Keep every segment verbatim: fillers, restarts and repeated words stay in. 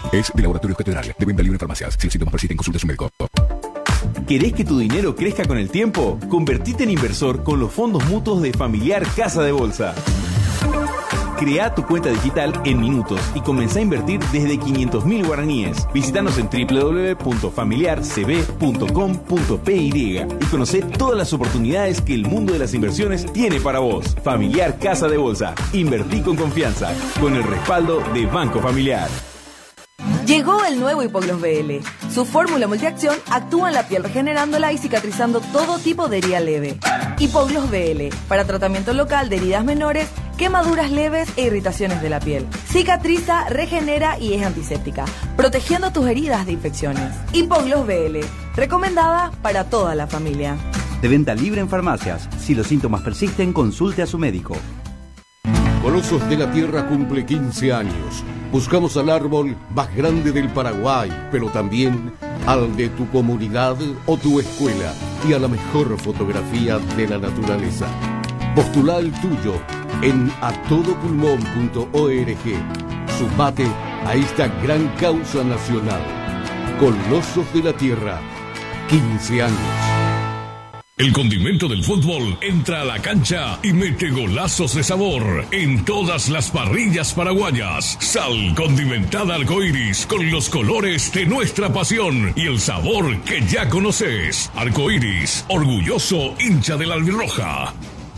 Es de Laboratorios Catedral, de venta libre en farmacias. Si los síntomas persisten, consulte a su médico. ¿Querés que tu dinero crezca con el tiempo? Convertite en inversor con los fondos mutuos de Familiar Casa de Bolsa. Crea tu cuenta digital en minutos y comenzá a invertir desde quinientos mil guaraníes. Visítanos en doble u doble u doble u punto familiar c b punto com punto p y y conocé todas las oportunidades que el mundo de las inversiones tiene para vos. Familiar Casa de Bolsa. Invertí con confianza, con el respaldo de Banco Familiar. Llegó el nuevo Hipogloss B L. Su fórmula multiacción actúa en la piel regenerándola y cicatrizando todo tipo de herida leve. Hipogloss B L, para tratamiento local de heridas menores, quemaduras leves e irritaciones de la piel. Cicatriza, regenera y es antiséptica, protegiendo tus heridas de infecciones. Hipogloss B L, recomendada para toda la familia. De venta libre en farmacias. Si los síntomas persisten, consulte a su médico. Colosos de la Tierra cumple quince años. Buscamos al árbol más grande del Paraguay, pero también al de tu comunidad o tu escuela y a la mejor fotografía de la naturaleza. Postula el tuyo en a todo pulmón punto org. Sumate a esta gran causa nacional. Colosos de la Tierra, quince años. El condimento del fútbol entra a la cancha y mete golazos de sabor en todas las parrillas paraguayas. Sal condimentada Arcoiris con los colores de nuestra pasión y el sabor que ya conoces. Arcoiris, orgulloso hincha de la albirroja.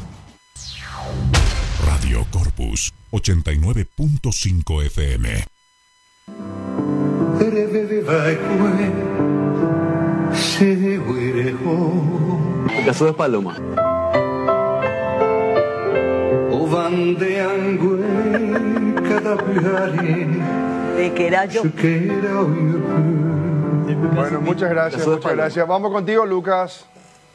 Radio Corpus ochenta y nueve punto cinco F M. El caso de Paloma. De que era yo. Bueno, muchas gracias, muchas gracias. Vamos contigo, Lucas.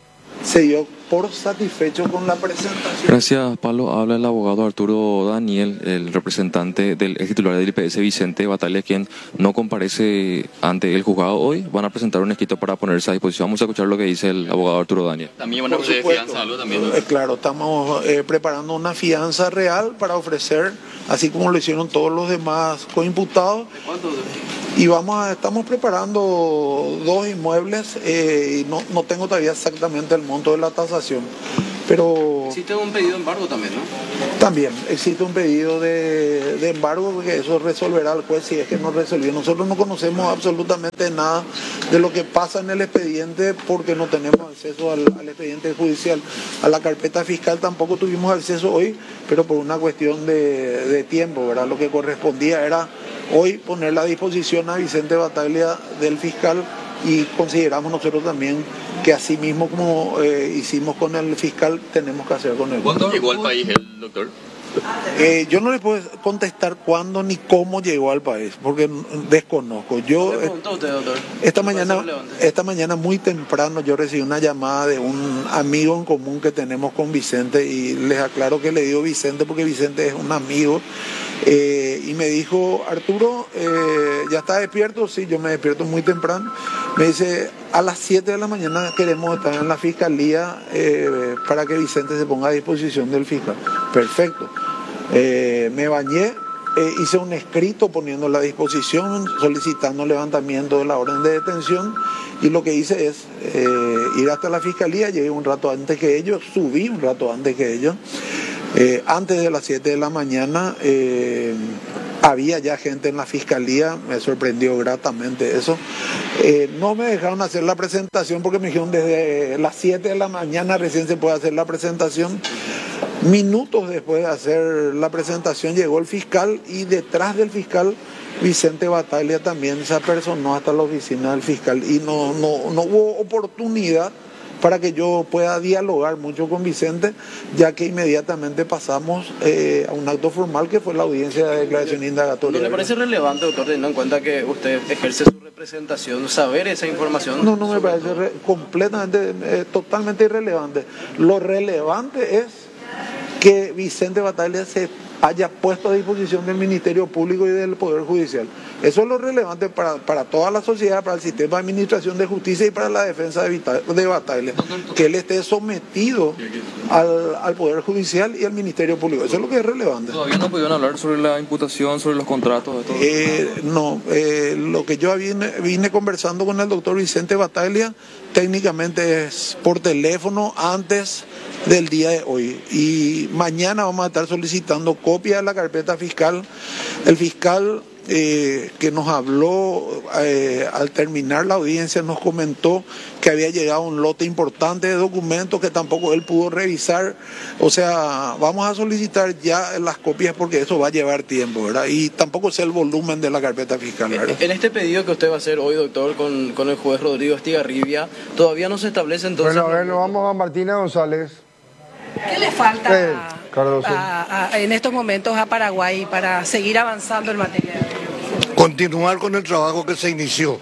Se dio por satisfecho con la presentación. Gracias, Pablo. Habla el abogado Arturo Daniel, el representante del ex titular del I P S Vicente Batalla, quien no comparece ante el juzgado hoy. Van a presentar un escrito para ponerse a disposición. Vamos a escuchar lo que dice el abogado Arturo Daniel. También van a ofrecer fianza, algo también. Eh, claro, estamos eh, preparando una fianza real para ofrecer, así como lo hicieron todos los demás coimputados. ¿Cuánto? Y vamos a, estamos preparando dos inmuebles eh, y no, no tengo todavía exactamente el monto de la tasación. Pero existe un pedido de embargo también, ¿no? También existe un pedido de, de embargo, porque eso resolverá el juez si es que no resolvió. Nosotros no conocemos absolutamente nada de lo que pasa en el expediente porque no tenemos acceso al, al expediente judicial. A la carpeta fiscal tampoco tuvimos acceso hoy, pero por una cuestión de, de tiempo, ¿verdad? Lo que correspondía era hoy ponerla a disposición a Vicente Bataglia del fiscal, y consideramos nosotros también que así mismo como eh, hicimos con el fiscal, tenemos que hacer con él. ¿Cuándo llegó al país el doctor? Eh, yo no le puedo contestar cuándo ni cómo llegó al país, porque desconozco. Yo ¿Qué le preguntó usted, doctor? Esta mañana, esta mañana muy temprano yo recibí una llamada de un amigo en común que tenemos con Vicente, y les aclaro que le digo Vicente porque Vicente es un amigo. Eh, y me dijo, Arturo, eh, ¿ya está despierto? Sí, yo me despierto muy temprano. Me dice, a las siete de la mañana queremos estar en la fiscalía eh, para que Vicente se ponga a disposición del fiscal. Perfecto. Eh, me bañé, eh, hice un escrito poniéndolo a disposición, solicitando levantamiento de la orden de detención, y lo que hice es eh, ir hasta la fiscalía. Llegué un rato antes que ellos, subí un rato antes que ellos. Eh, antes de las siete de la mañana eh, había ya gente en la fiscalía, me sorprendió gratamente eso. Eh, no me dejaron hacer la presentación porque me dijeron desde las siete de la mañana recién se puede hacer la presentación. Minutos después de hacer la presentación llegó el fiscal, y detrás del fiscal Vicente Bataglia también se apersonó hasta la oficina del fiscal, y no, no, no hubo oportunidad para que yo pueda dialogar mucho con Vicente, ya que inmediatamente pasamos eh, a un acto formal que fue la audiencia de declaración indagatoria. ¿No le parece relevante, doctor, teniendo en cuenta que usted ejerce su representación, saber esa información? No, no me parece re- completamente, eh, totalmente irrelevante. Lo relevante es que Vicente Bataglia se haya puesto a disposición del Ministerio Público y del Poder Judicial. Eso es lo relevante para, para toda la sociedad, para el sistema de administración de justicia y para la defensa de, de Bataglia, que él esté sometido al, al Poder Judicial y al Ministerio Público. Eso es lo que es relevante. ¿Todavía no pudieron hablar sobre la imputación, sobre los contratos? De todo? Eh, no, eh, lo que yo vine, vine conversando con el doctor Vicente Bataglia técnicamente es por teléfono antes del día de hoy, y mañana vamos a estar solicitando copia de la carpeta fiscal. El fiscal eh, que nos habló eh, al terminar la audiencia nos comentó que había llegado un lote importante de documentos que tampoco él pudo revisar. O sea, vamos a solicitar ya las copias porque eso va a llevar tiempo, ¿verdad? Y tampoco sé el volumen de la carpeta fiscal, ¿verdad? En este pedido que usted va a hacer hoy, doctor, con, con el juez Rodrigo Estigarribia, todavía no se establece entonces... Bueno, a ver, nos vamos a Martina González. ¿Qué le falta Eh, Cardoso. a- a- en estos momentos a Paraguay para seguir avanzando en materia de... Continuar con el trabajo que se inició.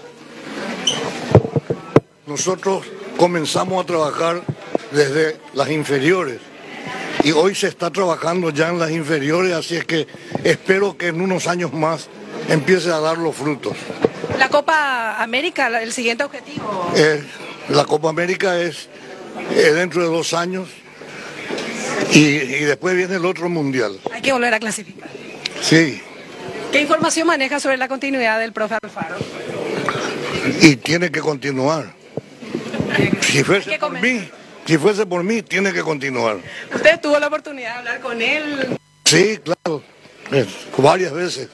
Nosotros comenzamos a trabajar desde las inferiores y hoy se está trabajando ya en las inferiores, así es que espero que en unos años más empiece a dar los frutos. La Copa América, la- el siguiente objetivo. Eh, la Copa América es eh, dentro de dos años y, y después viene el otro mundial. Hay que volver a clasificar. Sí, ¿Qué información maneja sobre la continuidad del profe Alfaro? y tiene que continuar. Si fuese por mí, si fuese por mí, tiene que continuar. ¿Usted tuvo la oportunidad de hablar con él? Sí, claro, eh, varias veces.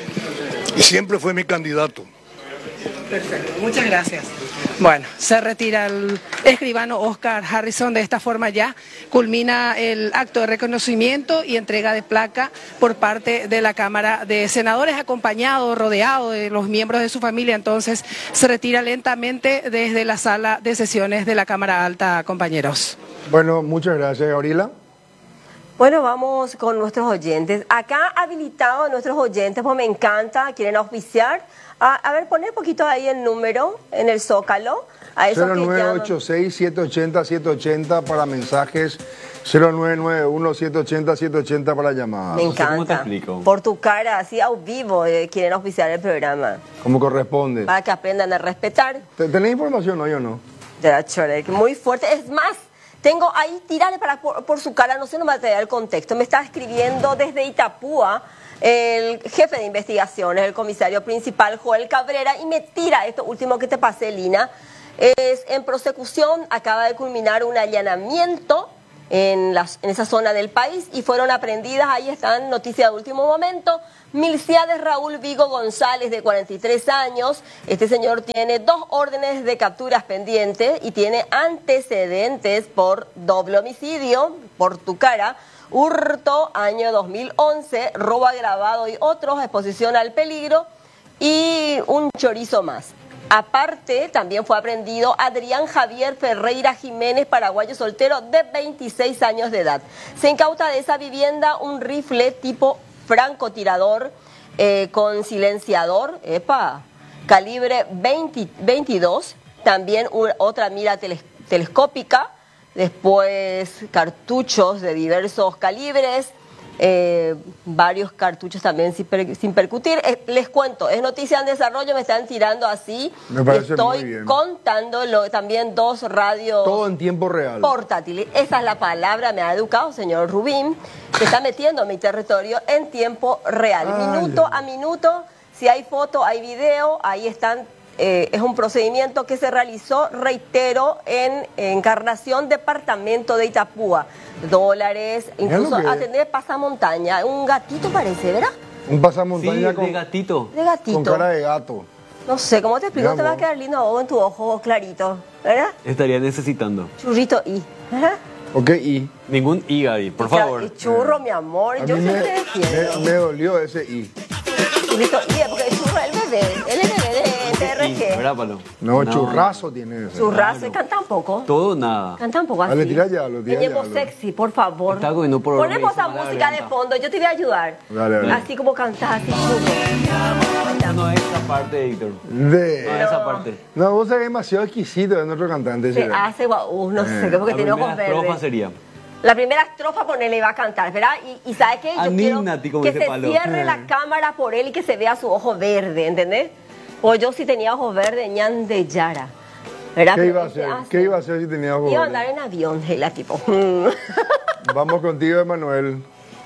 Y siempre fue mi candidato. Perfecto, muchas gracias. Bueno, se retira el escribano Oscar Harrison. De esta forma ya culmina el acto de reconocimiento y entrega de placa por parte de la Cámara de Senadores, acompañado, rodeado de los miembros de su familia. Entonces se retira lentamente desde la sala de sesiones de la Cámara Alta, compañeros. Bueno, muchas gracias, Gabriela. Bueno, vamos con nuestros oyentes. Acá habilitado a nuestros oyentes, pues me encanta, quieren auspiciar. A, a ver, poner un poquito ahí el número en el Zócalo. A esos cero que nueve llaman. ocho seis, siete ocho cero, siete ocho cero para mensajes, cero nueve nueve uno, siete ocho cero, siete ocho cero para llamadas. Me encanta. Por tu cara, así a vivo, eh, quieren auspiciar el programa. Como corresponde. Para que aprendan a respetar. ¿Tenés información hoy o no? Ya, Chorek, muy fuerte. Es más, tengo ahí, tirarle para, por, por su cara, no sé, no me va a el contexto. Me está escribiendo desde Itapúa el jefe de investigaciones, el comisario principal, Joel Cabrera, y me tira esto último que te pasé, Lina. Es en prosecución, acaba de culminar un allanamiento en, las, en esa zona del país y fueron aprendidas, ahí están, noticias de último momento, Milciades Raúl Vigo González, de cuarenta y tres años. Este señor tiene dos órdenes de capturas pendientes y tiene antecedentes por doble homicidio, por tu cara, hurto, año dos mil once, robo agravado y otros, exposición al peligro y un chorizo más. Aparte, también fue aprendido Adrián Javier Ferreira Jiménez, paraguayo soltero de veintiséis años de edad. Se incauta de esa vivienda un rifle tipo francotirador eh, con silenciador, epa, calibre veinte, veintidós, también un, otra mira teles, telescópica, después cartuchos de diversos calibres, eh, varios cartuchos también sin, per, sin percutir. Eh, les cuento, es noticia en desarrollo, me están tirando así. Me parece Estoy muy bien. contándolo, también dos radios Todo en tiempo real. portátiles. Esa es la palabra, me ha educado señor Rubín, que está metiendo en mi territorio en tiempo real, Ay, minuto a minuto. Si hay foto, hay video, ahí están. Eh, es un procedimiento que se realizó, reitero, en, en Encarnación, departamento de Itapúa. Dólares, incluso que- atender pasamontaña. Un gatito parece, ¿verdad? Un pasamontaña Sí, con, de gatito. De gatito. con cara de gato. No sé, ¿cómo te explico? Mi Te va a amor. quedar lindo ojo en tu ojo clarito, ¿verdad? Estaría necesitando. Churrito y. ¿verdad? Ok, y Ningún I ahí, por Y cha- favor. y churro, mi amor. a Yo mí sé me, que te defiendo. me, me dolió ese i. Churrito y, porque el churro es el bebé. Él es el bebé de T R I, G. ¿verdad, Palo? No, churrazo tiene ese. Churrazo, y canta un poco. Todo o nada. Canta un poco así. Dale, tira ya, lo tira Tenemos ya, lo. sexy, por favor. Está comiendo por Ponemos esa orgullo, mala música de garganta. fondo, yo te voy a ayudar. Dale, dale. Así como cantás, así churro. No es esa parte, Víctor. De... No es esa parte. No, vos sos demasiado exquisito de nuestro cantante. Se ¿sí? hace guau, no sé, Eh. porque La tiene ojos primera estrofa verdes. sería. La primera estrofa ponele iba a cantar, ¿verdad? Y, y ¿sabe qué? Yo Anígnate, quiero como que dice se Palo. cierre la cámara por él y que se vea su ojo verde, ¿entendés? O yo si tenía ojos verdes, ñan de Yara. ¿Verdad? ¿Qué Pero iba a ese hacer? hace- ¿Qué iba a hacer si tenía ojos Iba a verdes? andar en avión, el tipo. Vamos contigo, Emanuel.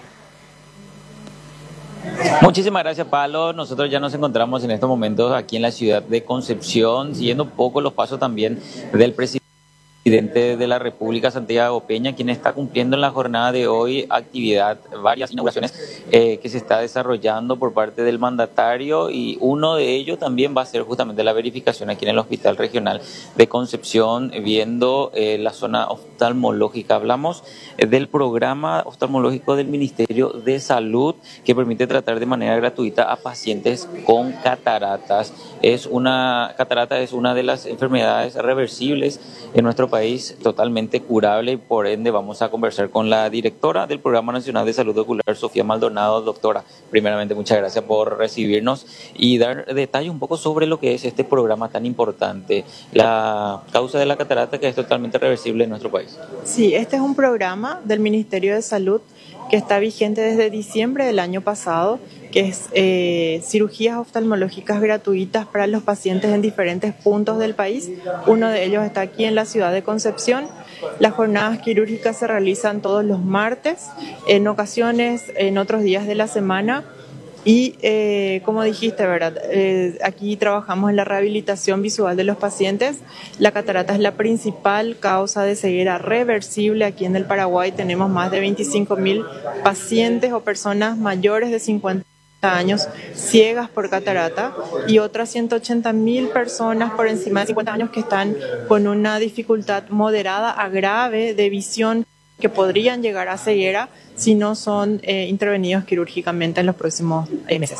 Muchísimas gracias, Pablo. Nosotros ya nos encontramos en estos momentos aquí en la ciudad de Concepción, siguiendo un poco los pasos también del presidente de la República, Santiago Peña, quien está cumpliendo en la jornada de hoy actividad, varias inauguraciones eh, que se está desarrollando por parte del mandatario, y uno de ellos también va a ser justamente la verificación aquí en el Hospital Regional de Concepción, viendo eh, la zona oftalmológica. Hablamos eh, del programa oftalmológico del Ministerio de Salud, que permite tratar de manera gratuita a pacientes con cataratas. Es una catarata es una de las enfermedades reversibles en nuestro país, totalmente curable, y por ende vamos a conversar con la directora del Programa Nacional de Salud Ocular, Sofía Maldonado. Doctora, primeramente muchas gracias por recibirnos y dar detalles un poco sobre lo que es este programa tan importante, la causa de la catarata, que es totalmente reversible en nuestro país. Sí, este es un programa del Ministerio de Salud que está vigente desde diciembre del año pasado, que es eh, cirugías oftalmológicas gratuitas para los pacientes en diferentes puntos del país. Uno de ellos está aquí en la ciudad de Concepción. Las jornadas quirúrgicas se realizan todos los martes, en ocasiones en otros días de la semana. Y eh, como dijiste, ¿verdad? Eh, aquí trabajamos en la rehabilitación visual de los pacientes. La catarata es la principal causa de ceguera reversible. Aquí en el Paraguay tenemos más de veinticinco mil pacientes o personas mayores de cincuenta años ciegas por catarata, y otras ciento ochenta mil personas por encima de cincuenta años que están con una dificultad moderada a grave de visión, que podrían llegar a ceguera si no son eh, intervenidos quirúrgicamente en los próximos eh, meses.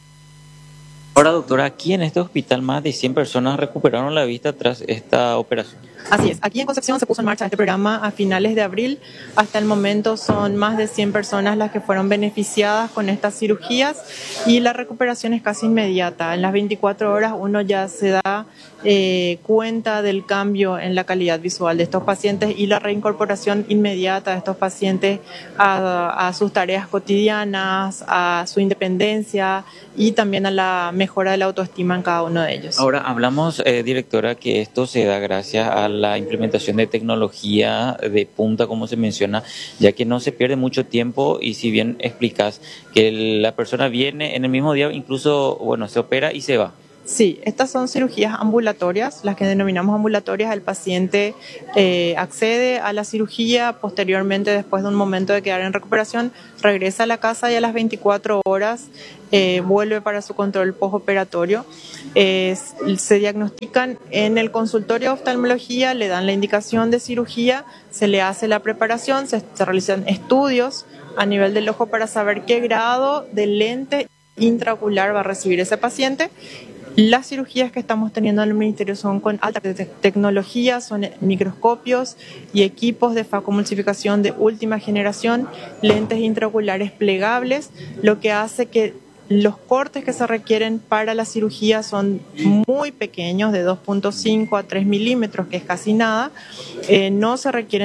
Ahora, doctora, aquí en este hospital más de cien personas recuperaron la vista tras esta operación. Así es, aquí en Concepción se puso en marcha este programa a finales de abril. Hasta el momento son más de cien personas las que fueron beneficiadas con estas cirugías, y la recuperación es casi inmediata. En las veinticuatro horas uno ya se da eh, cuenta del cambio en la calidad visual de estos pacientes y la reincorporación inmediata de estos pacientes a, a sus tareas cotidianas, a su independencia y también a la mejora de la autoestima en cada uno de ellos. Ahora, hablamos, eh, directora, que esto se da gracias a la implementación de tecnología de punta, como se menciona, ya que no se pierde mucho tiempo, y si bien explicas que la persona viene en el mismo día, incluso, bueno, se opera y se va. Sí, estas son cirugías ambulatorias, las que denominamos ambulatorias. El paciente eh, accede a la cirugía, posteriormente, después de un momento de quedar en recuperación, regresa a la casa y a las veinticuatro horas eh, vuelve para su control postoperatorio. Eh, se diagnostican en el consultorio de oftalmología, le dan la indicación de cirugía, se le hace la preparación, se, se realizan estudios a nivel del ojo para saber qué grado de lente intraocular va a recibir ese paciente. Las cirugías que estamos teniendo en el Ministerio son con alta te- tecnología, son microscopios y equipos de facomulsificación de última generación, lentes intraoculares plegables, lo que hace que los cortes que se requieren para la cirugía son muy pequeños, de dos punto cinco a tres milímetros, que es casi nada. Eh, no se requieren